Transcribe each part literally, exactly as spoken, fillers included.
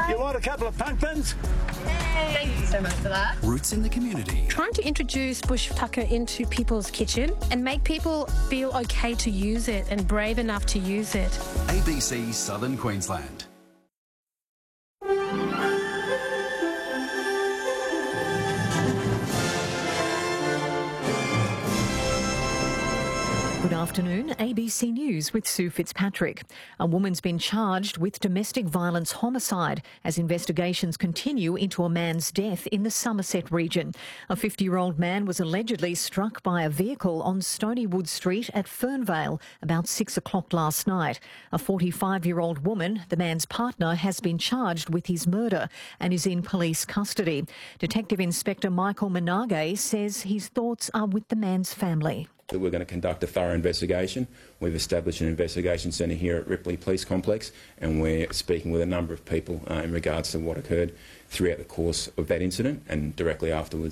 You want a couple of pumpkins? Thank you so much for that. Roots in the community. Trying to introduce bush tucker into people's kitchen and make people feel okay to use it and brave enough to use it. A B C Southern Queensland. Good afternoon, A B C News with Sue Fitzpatrick. A woman's been charged with domestic violence homicide as investigations continue into a man's death in the Somerset region. A fifty-year-old man was allegedly struck by a vehicle on Stonywood Street at Fernvale about six o'clock last night. A forty-five-year-old woman, the man's partner, has been charged with his murder and is in police custody. Detective Inspector Michael Menage says his thoughts are with the man's family. That we're going to conduct a thorough investigation. We've established an investigation centre here at Ripley Police Complex, and we're speaking with a number of people uh, in regards to what occurred throughout the course of that incident and directly afterwards.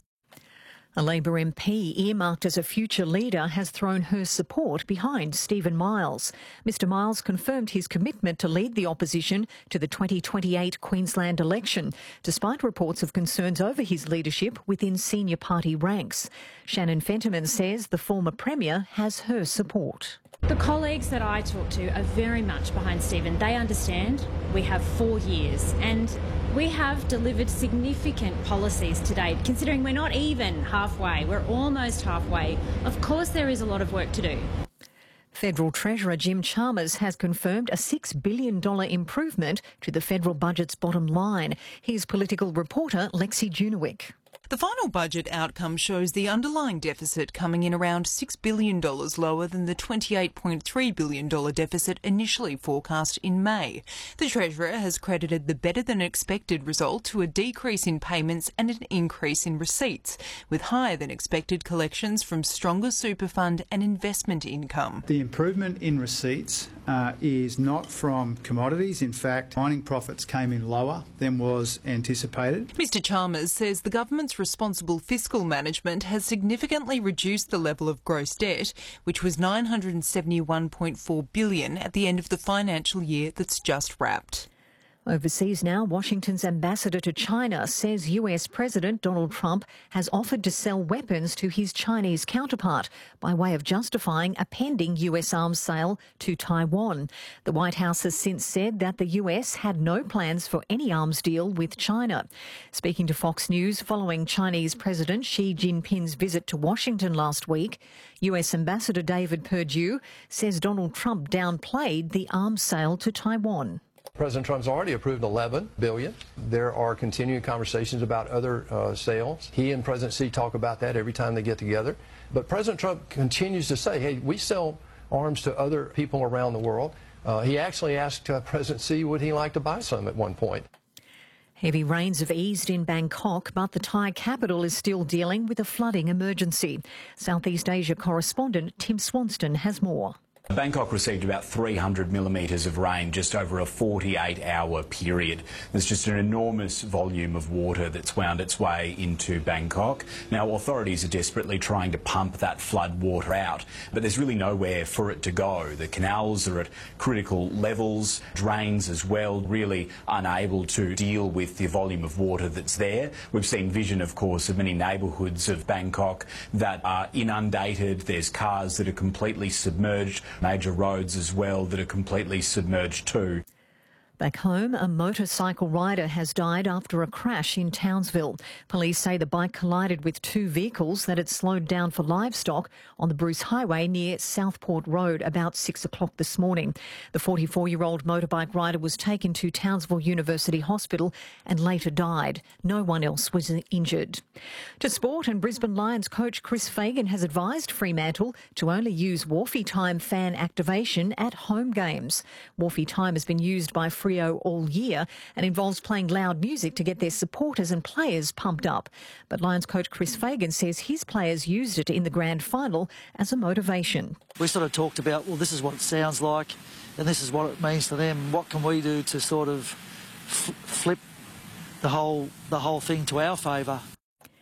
A Labor M P earmarked as a future leader has thrown her support behind Stephen Miles. Mr Miles confirmed his commitment to lead the opposition to the twenty twenty-eight Queensland election, despite reports of concerns over his leadership within senior party ranks. Shannon Fentiman says the former Premier has her support. The colleagues that I talk to are very much behind Stephen. They understand we have four years and we have delivered significant policies to date. Considering we're not even halfway, we're almost halfway. Of course there is a lot of work to do. Federal Treasurer Jim Chalmers has confirmed a six billion dollars improvement to the federal budget's bottom line. Here's political reporter Lexi Junewick. The final budget outcome shows the underlying deficit coming in around six billion dollars lower than the twenty-eight point three billion dollars deficit initially forecast in May. The Treasurer has credited the better-than-expected result to a decrease in payments and an increase in receipts, with higher-than-expected collections from stronger super fund and investment income. The improvement in receipts uh, is not from commodities. In fact, mining profits came in lower than was anticipated. Mr Chalmers says the government's responsible fiscal management has significantly reduced the level of gross debt, which was nine hundred seventy-one point four billion dollars at the end of the financial year that's just wrapped. Overseas now, Washington's ambassador to China says U S President Donald Trump has offered to sell weapons to his Chinese counterpart by way of justifying a pending U S arms sale to Taiwan. The White House has since said that the U S had no plans for any arms deal with China. Speaking to Fox News following Chinese President Xi Jinping's visit to Washington last week, U S Ambassador David Perdue says Donald Trump downplayed the arms sale to Taiwan. President Trump's already approved eleven billion dollars. There are continuing conversations about other uh, sales. He and President Xi talk about that every time they get together. But President Trump continues to say, hey, we sell arms to other people around the world. Uh, he actually asked uh, President Xi would he like to buy some at one point. Heavy rains have eased in Bangkok, but the Thai capital is still dealing with a flooding emergency. Southeast Asia correspondent Tim Swanston has more. Bangkok received about three hundred millimetres of rain just over a forty-eight hour period. There's just an enormous volume of water that's wound its way into Bangkok. Now, authorities are desperately trying to pump that flood water out, but there's really nowhere for it to go. The canals are at critical levels, drains as well, really unable to deal with the volume of water that's there. We've seen vision, of course, of many neighbourhoods of Bangkok that are inundated. There's cars that are completely submerged. Major roads as well that are completely submerged too. Back home, a motorcycle rider has died after a crash in Townsville. Police say the bike collided with two vehicles that had slowed down for livestock on the Bruce Highway near Southport Road about six o'clock this morning. The forty-four-year-old motorbike rider was taken to Townsville University Hospital and later died. No one else was injured. To sport, and Brisbane Lions coach Chris Fagan has advised Fremantle to only use Wharfie Time fan activation at home games. Wharfie Time has been used by Freo all year and involves playing loud music to get their supporters and players pumped up. But Lions coach Chris Fagan says his players used it in the grand final as a motivation. We sort of talked about, well, this is what it sounds like and this is what it means to them. What can we do to sort of f flip the whole, the whole thing to our favour?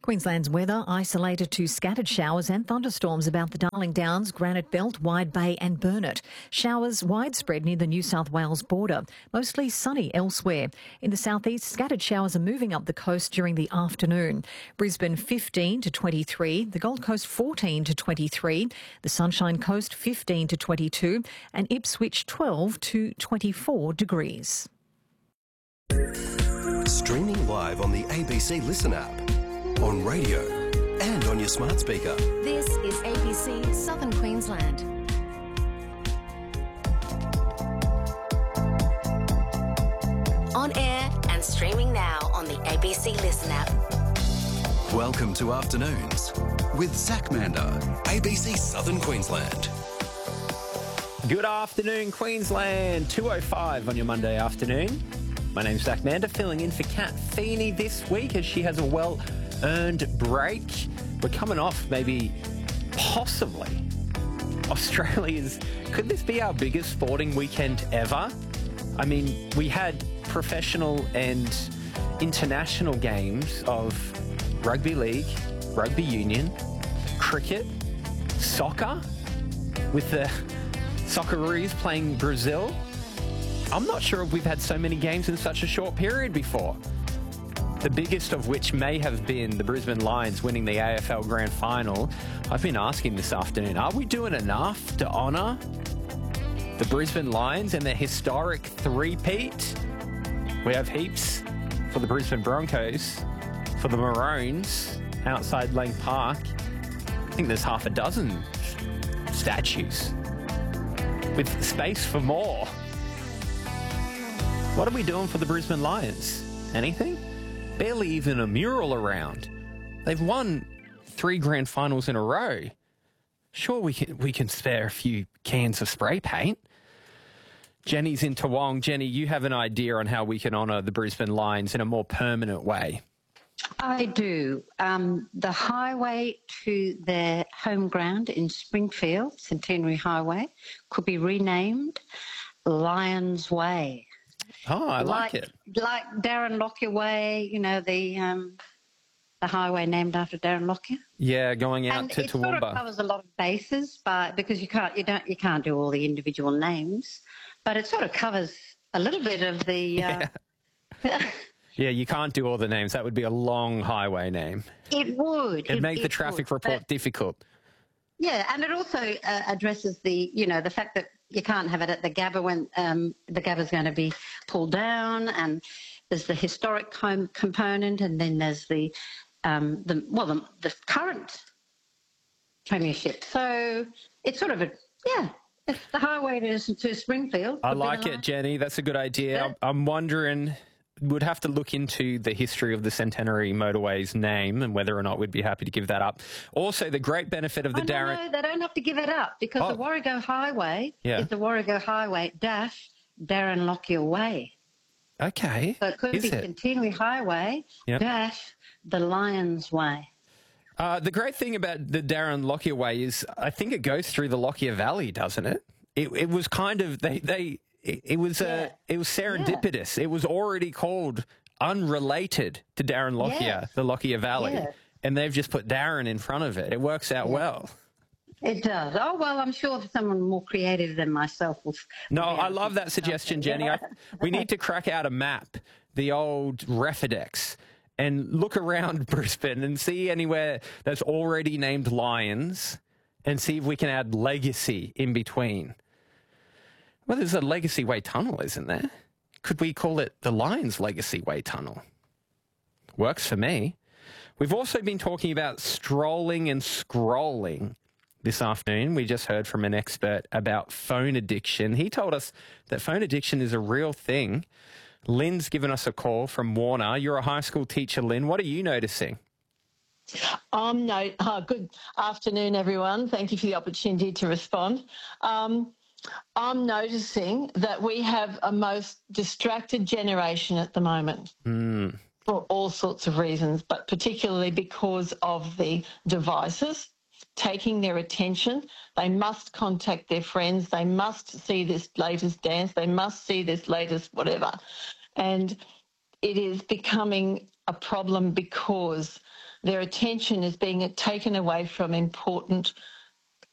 Queensland's weather isolated to scattered showers and thunderstorms about the Darling Downs, Granite Belt, Wide Bay and Burnett. Showers widespread near the New South Wales border, mostly sunny elsewhere. In the southeast, scattered showers are moving up the coast during the afternoon. Brisbane fifteen to twenty-three, the Gold Coast fourteen to twenty-three, the Sunshine Coast fifteen to twenty-two and Ipswich twelve to twenty-four degrees. Streaming live on the A B C Listen app, on radio and on your smart speaker. This is A B C Southern Queensland. On air and streaming now on the A B C Listen app. Welcome to Afternoons with Zach Mander, A B C Southern Queensland. Good afternoon, Queensland. two oh five on your Monday afternoon. My name's Zach Mander, filling in for Kat Feeney this week as she has a well-earned break. We're coming off maybe, possibly, Australia's... Could this be our biggest sporting weekend ever? I mean, we had professional and international games of rugby league, rugby union, cricket, soccer, with the Socceroos playing Brazil. I'm not sure if we've had so many games in such a short period before. The biggest of which may have been the Brisbane Lions winning the A F L Grand Final. I've been asking this afternoon, are we doing enough to honour the Brisbane Lions and their historic three-peat? We have heaps for the Brisbane Broncos, for the Maroons outside Lang Park. I think there's half a dozen statues with space for more. What are we doing for the Brisbane Lions? Anything? Barely even a mural around. They've won three grand finals in a row. Sure, we can we can spare a few cans of spray paint. Jenny's in Toowong. Jenny, you have an idea on how we can honour the Brisbane Lions in a more permanent way. I do. Um, the highway to their home ground in Springfield, Centenary Highway, could be renamed Lions Way. Oh, I like, like it. Like Darren Lockyer Way, you know, the um, the highway named after Darren Lockyer. Yeah, going out and to it Toowoomba. Sort of covers a lot of bases, but because you can't, you don't, you can't do all the individual names, but it sort of covers a little bit of the. Uh, yeah. Yeah, you can't do all the names. That would be a long highway name. It would. It'd it, make it the traffic would, report but, difficult. Yeah, and it also uh, addresses the, you know, the fact that you can't have it at the Gabba when um, the Gabba's going to be pulled down, and there's the historic com- component, and then there's the, um, the well, the, the current premiership. So it's sort of a, yeah, it's the highway to, to Springfield. I like it, Jenny. That's a good idea. Yeah. I'm, I'm wondering... We'd have to look into the history of the Centenary Motorway's name and whether or not we'd be happy to give that up. Also, the great benefit of the oh, Darren... No, no, they don't have to give it up because oh. the Warrego Highway yeah. is the Warrego Highway dash Darren Lockyer Way. Okay. So it could is be it? Centenary Highway yep. dash the Lions Way. Uh, the great thing about the Darren Lockyer Way is I think it goes through the Lockyer Valley, doesn't it? It, it was kind of... they. they It, it was yeah. uh, it was serendipitous. Yeah. It was already called unrelated to Darren Lockyer, yeah. the Lockyer Valley, yeah. and they've just put Darren in front of it. It works out yeah. well. It does. Oh, well, I'm sure someone more creative than myself will... No, I love that suggestion, Jenny. I, we need to crack out a map, the old Refidex, and look around Brisbane and see anywhere that's already named Lions and see if we can add legacy in between. Well, there's a Legacy Way Tunnel, isn't there? Could we call it the Lions Legacy Way Tunnel? Works for me. We've also been talking about strolling and scrolling this afternoon. We just heard from an expert about phone addiction. He told us that phone addiction is a real thing. Lynn's given us a call from Warner. You're a high school teacher, Lynn. What are you noticing? Um, no, uh, good afternoon, everyone. Thank you for the opportunity to respond. Um, I'm noticing that we have a most distracted generation at the moment mm. for all sorts of reasons, but particularly because of the devices taking their attention. They must contact their friends. They must see this latest dance. They must see this latest whatever. And it is becoming a problem because their attention is being taken away from important